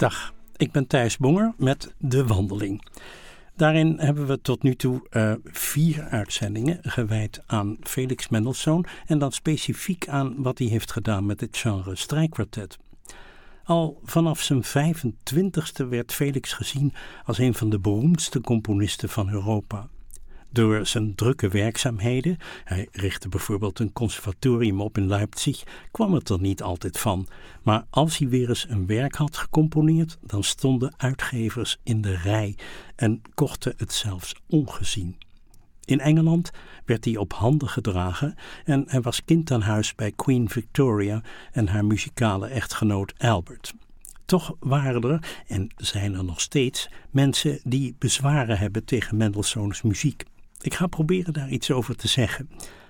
Dag, ik ben Thijs Bonger met De Wandeling. Daarin hebben we tot nu toe 4 uitzendingen gewijd aan Felix Mendelssohn en dan specifiek aan wat hij heeft gedaan met het genre strijkkwartet. Al vanaf zijn 25e werd Felix gezien als een van de beroemdste componisten van Europa. Door zijn drukke werkzaamheden, hij richtte bijvoorbeeld een conservatorium op in Leipzig, kwam het er niet altijd van. Maar als hij weer eens een werk had gecomponeerd, dan stonden uitgevers in de rij en kochten het zelfs ongezien. In Engeland werd hij op handen gedragen en hij was kind aan huis bij Queen Victoria en haar muzikale echtgenoot Albert. Toch waren er, en zijn er nog steeds, mensen die bezwaren hebben tegen Mendelssohns muziek. Ik ga proberen daar iets over te zeggen.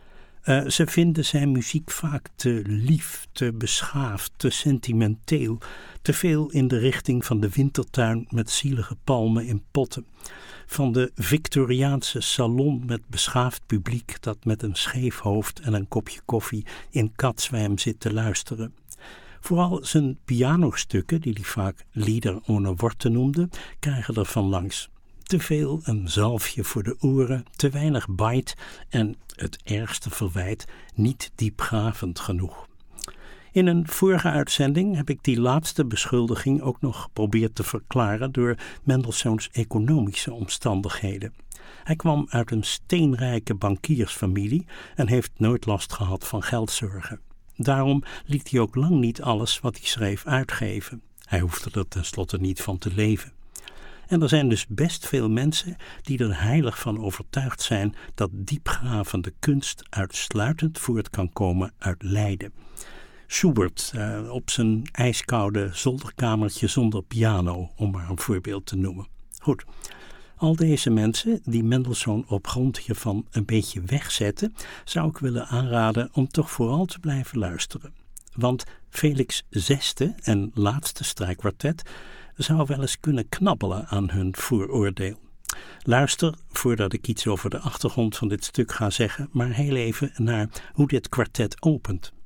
Ze vinden zijn muziek vaak te lief, te beschaafd, te sentimenteel, te veel in de richting van de wintertuin met zielige palmen in potten, van de Victoriaanse salon met beschaafd publiek dat met een scheef hoofd en een kopje koffie in katzwijm zit te luisteren. Vooral zijn pianostukken, die hij vaak lieder ohne worte noemde, krijgen er van langs. Te veel een zalfje voor de oren, te weinig bite en, het ergste verwijt, niet diepgravend genoeg. In een vorige uitzending heb ik die laatste beschuldiging ook nog geprobeerd te verklaren door Mendelssohns economische omstandigheden. Hij kwam uit een steenrijke bankiersfamilie en heeft nooit last gehad van geldzorgen. Daarom liet hij ook lang niet alles wat hij schreef uitgeven. Hij hoefde er tenslotte niet van te leven. En er zijn dus best veel mensen die er heilig van overtuigd zijn dat diepgravende kunst uitsluitend voort kan komen uit lijden. Schubert op zijn ijskoude zolderkamertje zonder piano, om maar een voorbeeld te noemen. Goed, al deze mensen die Mendelssohn op grond hiervan een beetje wegzetten, zou ik willen aanraden om toch vooral te blijven luisteren. Want Felix' 6e en laatste strijkkwartet zou wel eens kunnen knabbelen aan hun vooroordeel. Luister, voordat ik iets over de achtergrond van dit stuk ga zeggen, maar heel even naar hoe dit kwartet opent.